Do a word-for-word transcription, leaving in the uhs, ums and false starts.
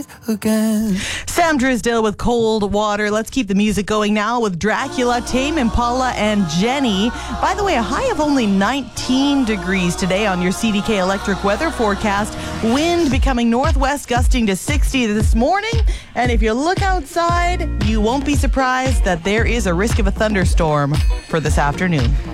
again. Sam Drysdale with Cold Water. Let's keep the music going now with Dracula, Tame Impala, and Jenny. By the way, a high of only nineteen degrees today on your C D K Electric weather forecast. Wind becoming northwest, gusting to sixty this morning. And if you look outside, you won't be surprised that there is a risk of a thunderstorm for this afternoon.